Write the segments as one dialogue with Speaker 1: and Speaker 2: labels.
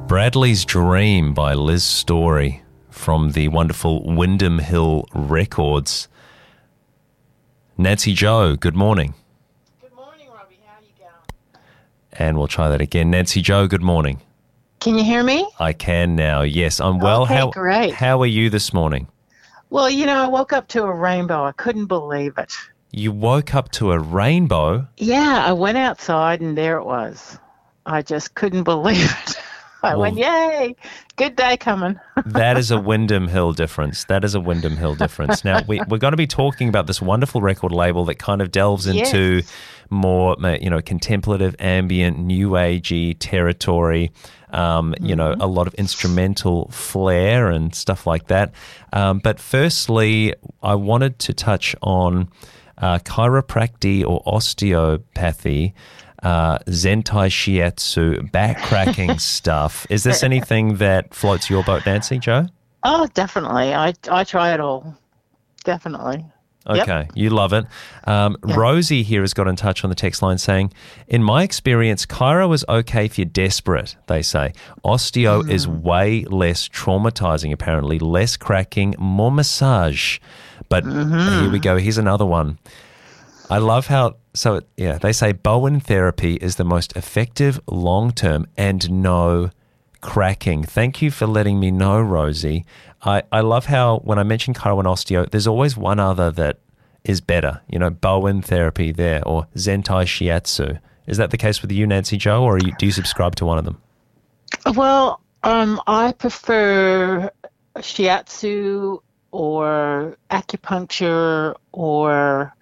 Speaker 1: Bradley's Dream by Liz Story from the wonderful Wyndham Hill Records. Nancy Joe, good morning.
Speaker 2: Good morning, Robbie. How you going?
Speaker 1: And we'll try that again. Nancy Joe, good morning.
Speaker 2: Can you hear me?
Speaker 1: I can now, yes. I'm well.
Speaker 2: Okay, great.
Speaker 1: How are you this morning?
Speaker 2: Well, I woke up to a rainbow. I couldn't believe it.
Speaker 1: You woke up to a rainbow?
Speaker 2: Yeah, I went outside and there it was. I just couldn't believe it. I went, yay, good day coming.
Speaker 1: That is a Wyndham Hill difference. Now, we're going to be talking about this wonderful record label that kind of delves into more, contemplative, ambient, new agey territory, a lot of instrumental flair and stuff like that. But firstly, I wanted to touch on chiropractic or osteopathy, Zentai Shiatsu, back-cracking stuff. Is this anything that floats your boat, Nancy Joe?
Speaker 2: Oh, definitely. I try it all. Definitely.
Speaker 1: Okay,
Speaker 2: Yep.
Speaker 1: You love it. Rosie here has got in touch on the text line saying, in my experience, chiro is okay if you're desperate, they say. Osteo is way less traumatizing, apparently. Less cracking, more massage. But here we go. Here's another one. I love how, they say Bowen therapy is the most effective long-term and no cracking. Thank you for letting me know, Rosie. I love how when I mention chiro and osteo, there's always one other that is better. Bowen therapy there or Zentai Shiatsu. Is that the case with you, Nancy Joe, or do you subscribe to one of them?
Speaker 2: Well, I prefer Shiatsu or acupuncture or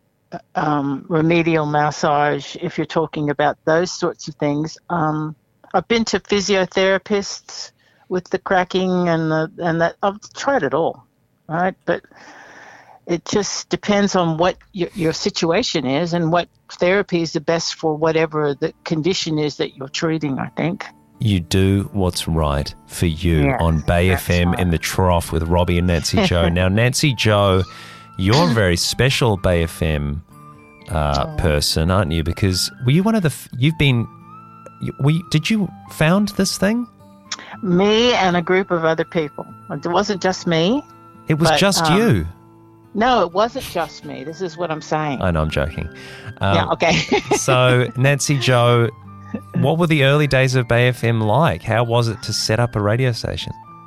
Speaker 2: remedial massage, if you're talking about those sorts of things. I've been to physiotherapists with the cracking and that. I've tried it all, right? But it just depends on what your situation is and what therapy is the best for whatever the condition is that you're treating, I think.
Speaker 1: You do what's right for you on Bay FM right. In the Trough with Robbie and Nancy Joe. Now, Nancy Joe, you're a very special Bay FM person, aren't you? Because were you one of the... Did you found this thing?
Speaker 2: Me and a group of other people. It wasn't just me.
Speaker 1: It was just you.
Speaker 2: No, it wasn't just me. This is what I'm saying.
Speaker 1: I know, I'm joking.
Speaker 2: Okay.
Speaker 1: So, Nancy Joe, what were the early days of Bay FM like? How was it to set up a radio station?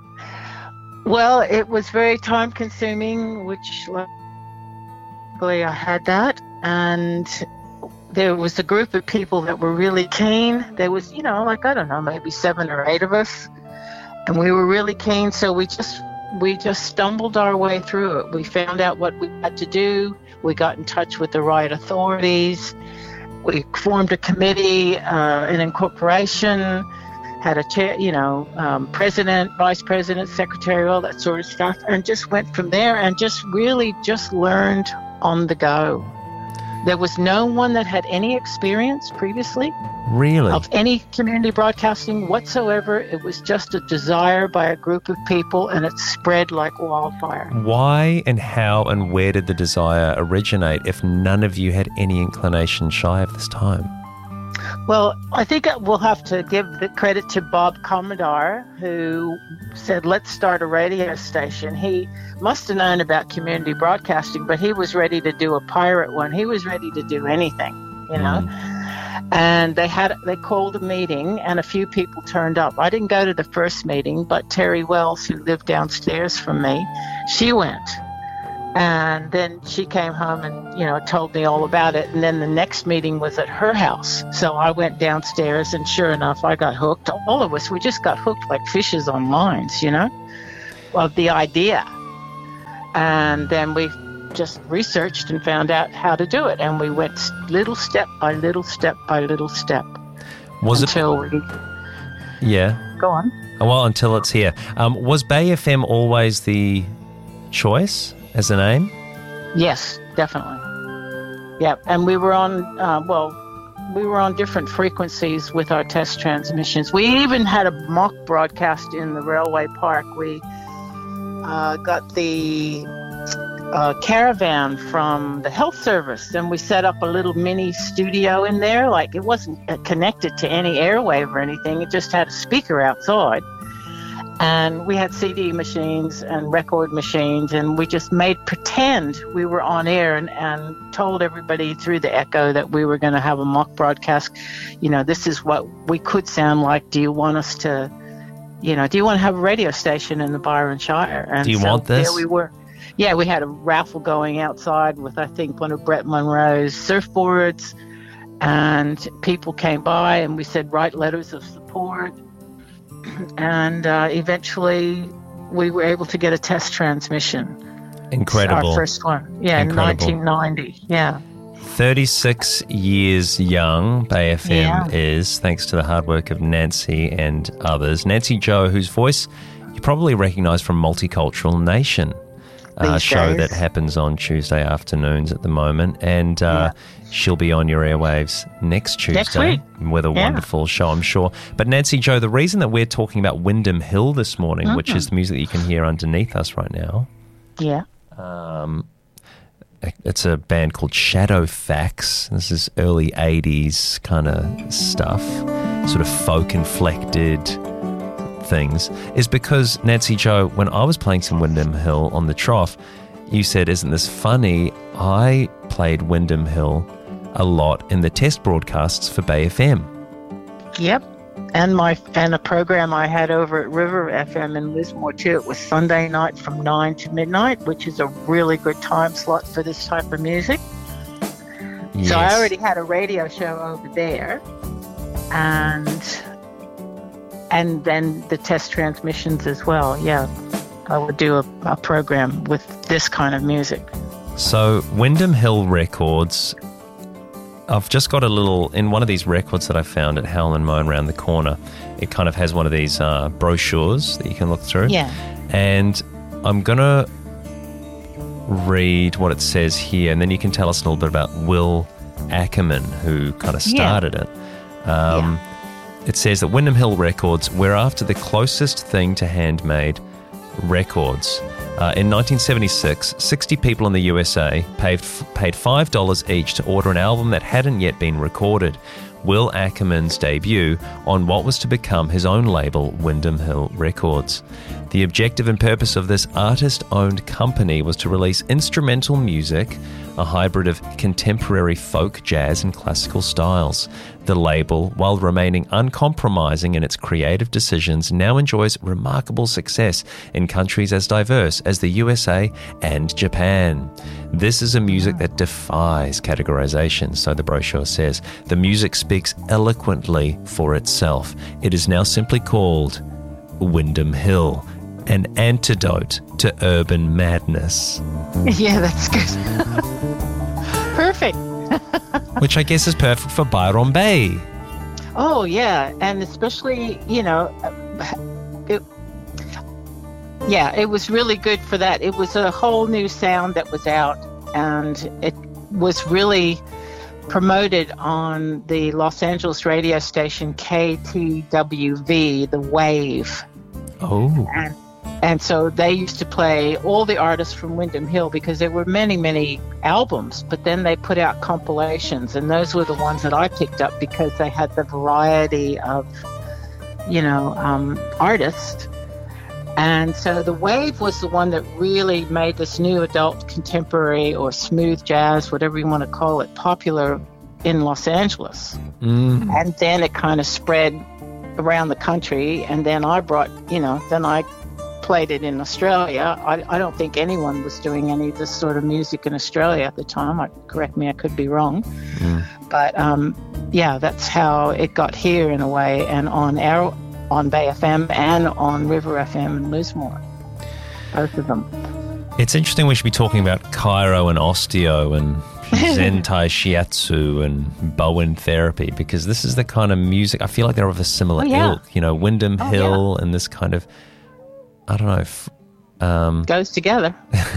Speaker 2: Well, it was very time-consuming, which luckily I had that. And there was a group of people that were really keen. There was, maybe 7 or 8 of us. And we were really keen, so we just stumbled our way through it. We found out what we had to do. We got in touch with the right authorities. We formed a committee, an incorporation, had a chair, president, vice president, secretary, all that sort of stuff, and just went from there and just learned on the go. There was no one that had any experience previously.
Speaker 1: Really?
Speaker 2: Of any community broadcasting whatsoever. It was just a desire by a group of people, and it spread like wildfire.
Speaker 1: Why and how and where did the desire originate if none of you had any inclination shy of this time?
Speaker 2: Well, I think we'll have to give the credit to Bob Commodore, who said, let's start a radio station. He must have known about community broadcasting, but he was ready to do a pirate one. He was ready to do anything, And they called a meeting, and a few people turned up. I didn't go to the first meeting, but Terry Wells, who lived downstairs from me, she went. And then she came home and, told me all about it. And then the next meeting was at her house. So I went downstairs, and sure enough, I got hooked. All of us, we just got hooked like fishes on lines, of the idea. And then we just researched and found out how to do it. And we went little step by little step by little step. Until we...
Speaker 1: Yeah.
Speaker 2: Go on.
Speaker 1: Well, until it's here. Was Bay FM always the choice as a name?
Speaker 2: Yes, definitely. Yeah, and we were on different frequencies with our test transmissions. We even had a mock broadcast in the railway park. We got the a caravan from the health service, and we set up a little mini studio in there. Like, it wasn't connected to any airwave or anything. It just had a speaker outside. And we had CD machines and record machines, and we just made pretend we were on air and told everybody through the echo that we were going to have a mock broadcast. You know, this is what we could sound like. Do you want us to, you know, do you want to have a radio station in the Byron Shire? And
Speaker 1: do you want this?
Speaker 2: There we were. Yeah, we had a raffle going outside with, I think, one of Brett Monroe's surfboards, and people came by and we said, write letters of support. And eventually we were able to get a test transmission.
Speaker 1: Incredible.
Speaker 2: Our first one. Yeah,
Speaker 1: Incredible.
Speaker 2: In 1990. Yeah.
Speaker 1: 36 years young, Bay FM is, thanks to the hard work of Nancy and others. Nancy Joe, whose voice you probably recognise from Multicultural Nation, show that happens on Tuesday afternoons at the moment. And she'll be on your airwaves next Tuesday with a wonderful show, I'm sure. But Nancy Joe, the reason that we're talking about Wyndham Hill this morning, which is the music that you can hear underneath us right now.
Speaker 2: Yeah.
Speaker 1: It's a band called Shadow Fax. This is early 80s kind of stuff, sort of folk-inflected things, is because, Nancy Joe, when I was playing some Wyndham Hill on the trough, you said, isn't this funny? I played Wyndham Hill a lot in the test broadcasts for Bay FM.
Speaker 2: Yep. And a program I had over at River FM in Lismore too. It was Sunday night from 9 to midnight, which is a really good time slot for this type of music. Yes. So I already had a radio show over there, and then the test transmissions as well. Yeah, I would do a program with this kind of music. So
Speaker 1: Wyndham Hill Records, I've just got a little, in one of these records that I found at Howell and Moan around the corner, it kind of has one of these brochures that you can look through.
Speaker 2: Yeah.
Speaker 1: And I'm going to read what it says here, and then you can tell us a little bit about Will Ackerman, who kind of started it. It says that Wyndham Hill Records, we're after the closest thing to handmade records. In 1976, 60 people in the USA paid $5 each to order an album that hadn't yet been recorded. Will Ackerman's debut on what was to become his own label, Wyndham Hill Records. The objective and purpose of this artist-owned company was to release instrumental music, a hybrid of contemporary folk, jazz, and classical styles. The label, while remaining uncompromising in its creative decisions, now enjoys remarkable success in countries as diverse as the USA and Japan. This is a music that defies categorization, so the brochure says. The music speaks eloquently for itself. It is now simply called Wyndham Hill, an antidote to urban madness.
Speaker 2: Yeah, that's good. Perfect.
Speaker 1: Which I guess is perfect for Byron Bay.
Speaker 2: Oh, yeah. And especially, you know, it was really good for that. It was a whole new sound that was out, and it was really promoted on the Los Angeles radio station KTWV, The Wave.
Speaker 1: Oh.
Speaker 2: And so they used to play all the artists from Wyndham Hill, because there were many, many albums, but then they put out compilations, and those were the ones that I picked up because they had the variety of, you know, artists. And so The Wave was the one that really made this new adult contemporary or smooth jazz, whatever you want to call it, popular in Los Angeles. And then it kind of spread around the country, and then I played it in Australia. I don't think anyone was doing any of this sort of music in Australia at the time. Correct me, I could be wrong. But that's how it got here in a way, and on Bay FM and on River FM in Lismore, both of them.
Speaker 1: It's interesting we should be talking about Cairo and osteo and Zentai Shiatsu and Bowen therapy, because this is the kind of music, I feel like they're of a similar ilk, you know, Wyndham Hill and this kind of, I don't know.
Speaker 2: Goes together.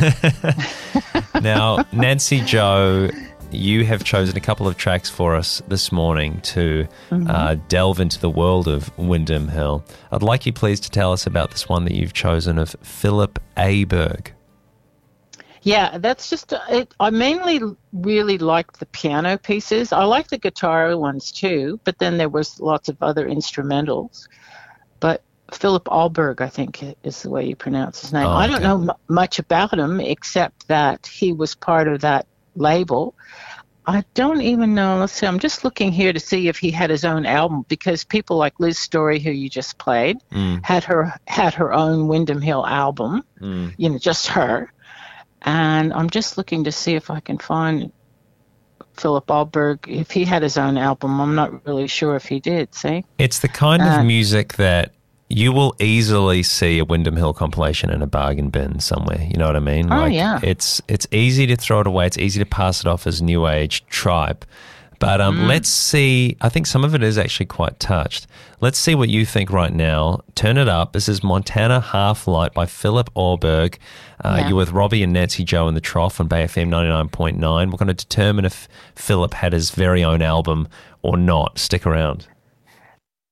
Speaker 1: Now, Nancy Joe, you have chosen a couple of tracks for us this morning to delve into the world of Wyndham Hill. I'd like you please to tell us about this one that you've chosen of Philip Aberg.
Speaker 2: Yeah, that's just it. I mainly really liked the piano pieces. I like the guitar ones too, but then there was lots of other instrumentals. But Philip Alberg, I think is the way you pronounce his name.
Speaker 1: Oh,
Speaker 2: I don't
Speaker 1: okay.
Speaker 2: know much about him except that he was part of that label. I don't even know. Let's see. I'm just looking here to see if he had his own album because people like Liz Story, who you just played, had her own Windham Hill album. You know, just her. And I'm just looking to see if I can find Philip Alberg, if he had his own album. I'm not really sure if he did, see?
Speaker 1: It's the kind of music that you will easily see a Windham Hill compilation in a bargain bin somewhere. You know what I mean?
Speaker 2: Oh, yeah.
Speaker 1: It's easy to throw it away. It's easy to pass it off as new age tripe. But let's see. I think some of it is actually quite touched. Let's see what you think right now. Turn it up. This is Montana Half Light by Philip Alberg. You're with Robbie and Nancy Joe in the Trough on Bay FM 99.9. We're going to determine if Philip had his very own album or not. Stick around.